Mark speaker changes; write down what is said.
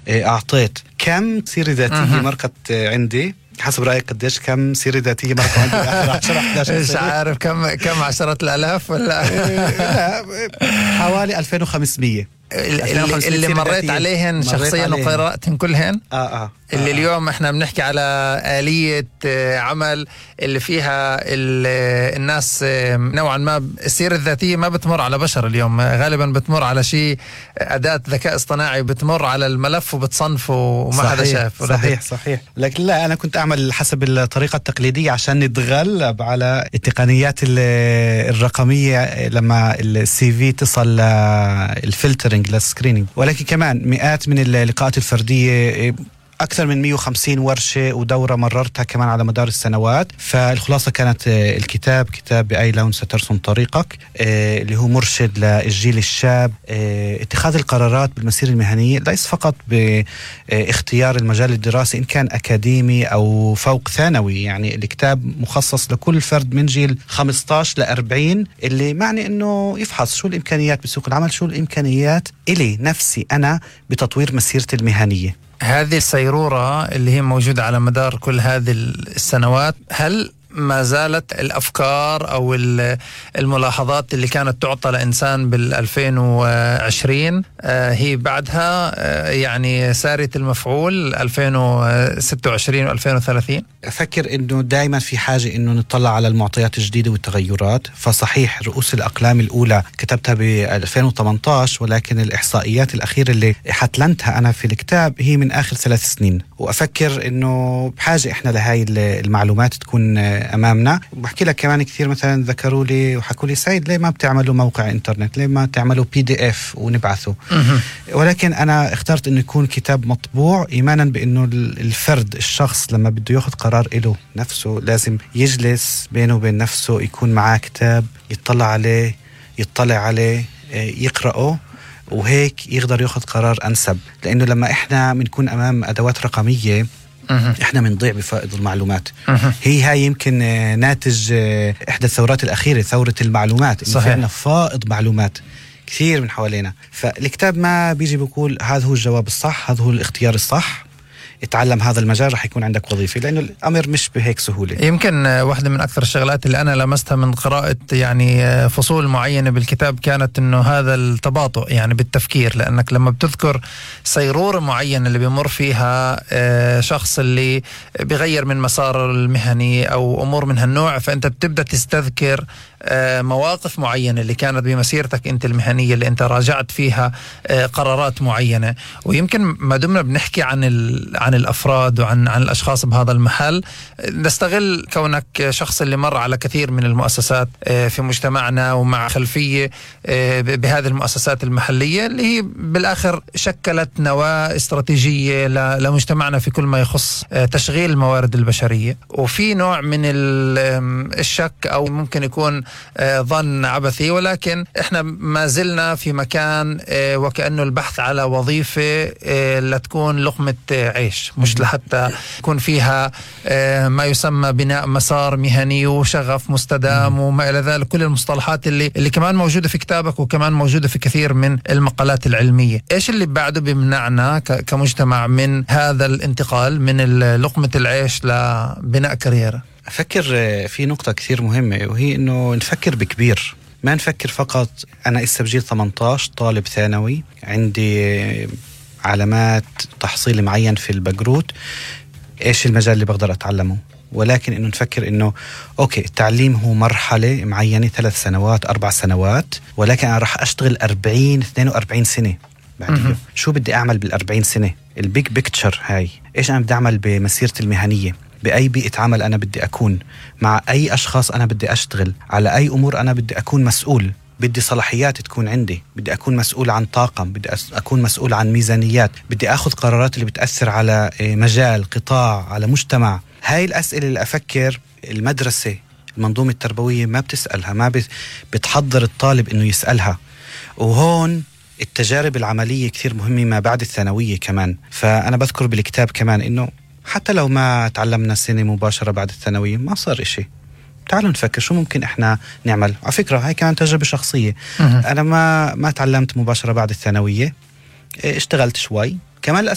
Speaker 1: أعطيت كم سيرة ذاتية مرقت عندي؟ حسب رأيك قديش كم سيرة ذاتية مرقت عندي؟ 10-11
Speaker 2: مش عارف كم عشرات الآلاف ولا
Speaker 1: لا حوالي 2500
Speaker 2: اللي مريت عليهن شخصيا وقرأتهن كلهن. اللي اليوم احنا بنحكي على آلية عمل اللي فيها الناس نوعا ما السيرة الذاتية ما بتمر على بشر اليوم، غالبا بتمر على شيء أداة ذكاء اصطناعي بتمر على الملف وبتصنفه وما حدا شاف.
Speaker 1: صحيح. لكن لا، أنا كنت أعمل حسب الطريقة التقليدية عشان نتغلب على التقنيات الرقمية لما السي في تصل الفلترنج للسكرينينج. ولكن كمان مئات من اللقاءات الفردية، أكثر من 150 ورشة ودورة مررتها كمان على مدار السنوات. فالخلاصة كانت الكتاب كتاب بأي لون سترسم طريقك، اللي هو مرشد للجيل الشاب اتخاذ القرارات بالمسيرة المهنية، ليس فقط باختيار المجال الدراسي إن كان أكاديمي أو فوق ثانوي. يعني الكتاب مخصص لكل فرد من جيل 15 ل40، اللي معني أنه يفحص شو الإمكانيات بسوق العمل، شو الإمكانيات إلي نفسي أنا بتطوير مسيرتي المهنية.
Speaker 2: هذه السيرورة اللي هي موجودة على مدار كل هذه السنوات، هل ما زالت الأفكار أو الملاحظات اللي كانت تعطى لإنسان بال2020 هي بعدها يعني سارية المفعول 2026 و2030؟
Speaker 1: أفكر أنه دائما في حاجة أنه نطلع على المعطيات الجديدة والتغيرات. فصحيح رؤوس الأقلام الأولى كتبتها ب2018، ولكن الإحصائيات الأخيرة اللي حتلنتها أنا في الكتاب هي من آخر 3 سنين. وأفكر أنه بحاجة إحنا لهاي المعلومات تكون أمامنا. وبحكي لك كمان كثير مثلا ذكروا لي وحكوا لي سعيد ليه ما بتعملوا موقع إنترنت، ليه ما تعملوا PDF ونبعثه. ولكن أنا اخترت أنه يكون كتاب مطبوع، إيمانا بأنه الفرد الشخص لما بده يأخذ قرار إله نفسه لازم يجلس بينه وبين نفسه، يكون معاه كتاب يطلع عليه يقرأه، وهيك يقدر يأخذ قرار أنسب. لأنه لما إحنا بنكون أمام أدوات رقمية إحنا بنضيع بفائض المعلومات. هاي يمكن ناتج إحدى الثورات الأخيرة، ثورة المعلومات.
Speaker 2: صحيح.
Speaker 1: إحنا فائض معلومات كثير من حوالينا. فالكتاب ما بيجي بيقول هذا هو الجواب الصح، هذا هو الاختيار الصح، اتعلم هذا المجال رح يكون عندك وظيفة، لأنه الأمر مش بهيك سهولة.
Speaker 2: يمكن واحدة من أكثر الشغلات اللي أنا لمستها من قراءة يعني فصول معينة بالكتاب كانت إنه هذا التباطؤ يعني بالتفكير. لأنك لما بتذكر سيرورة معينة اللي بيمر فيها شخص اللي بيغير من مسار المهني أو أمور من هالنوع، فأنت بتبدأ تستذكر مواقف معينة اللي كانت بمسيرتك أنت المهنية اللي أنت راجعت فيها قرارات معينة. ويمكن ما دمنا بنحكي عن الأفراد وعن الأشخاص بهذا المحل، نستغل كونك شخص اللي مر على كثير من المؤسسات في مجتمعنا ومع خلفية بهذه المؤسسات المحلية اللي هي بالآخر شكلت نواة استراتيجية لمجتمعنا في كل ما يخص تشغيل الموارد البشرية. وفي نوع من الشك أو ممكن يكون ظن عبثي، ولكن احنا ما زلنا في مكان وكأنه البحث على وظيفة لتكون لقمة عيش، مش لحتى يكون فيها ما يسمى بناء مسار مهني وشغف مستدام وما إلى ذلك. كل المصطلحات اللي كمان موجودة في كتابك وكمان موجودة في كثير من المقالات العلمية. إيش اللي بعده بيمنعنا كمجتمع من هذا الانتقال من لقمة العيش لبناء كاريرا؟
Speaker 1: أفكر في نقطة كثير مهمة، وهي إنه نفكر بكبير، ما نفكر فقط أنا إسا بجيل 18 طالب ثانوي عندي علامات تحصيل معين في البقروت، إيش المجال اللي بقدر أتعلمه. ولكن إنه نفكر إنه أوكي التعليم هو مرحلة معينة 3 سنوات 4 سنوات، ولكن أنا رح أشتغل 40-42 سنة بعدين. شو بدي أعمل بال40 سنة؟ البيج بيكتشر هاي، إيش أنا بدي أعمل بمسيرتي المهنية، بأي بيئة عمل أنا بدي أكون، مع أي أشخاص أنا بدي أشتغل، على أي أمور أنا بدي أكون مسؤول، بدي صلاحيات تكون عندي، بدي أكون مسؤول عن طاقم، بدي أكون مسؤول عن ميزانيات، بدي أخذ قرارات اللي بتأثر على مجال قطاع على مجتمع. هاي الأسئلة اللي أفكر المدرسة المنظومة التربوية ما بتسألها، ما بتحضر الطالب إنه يسألها. وهون التجارب العملية كثير مهمة ما بعد الثانوية كمان. فأنا بذكر بالكتاب كمان إنه حتى لو ما تعلمنا سنة مباشرة بعد الثانوية ما صار إشي، تعالوا نفكر شو ممكن إحنا نعمل. على فكرة هاي كمان تجربة شخصية. أنا ما تعلمت مباشرة بعد الثانوية، اشتغلت شوي كمان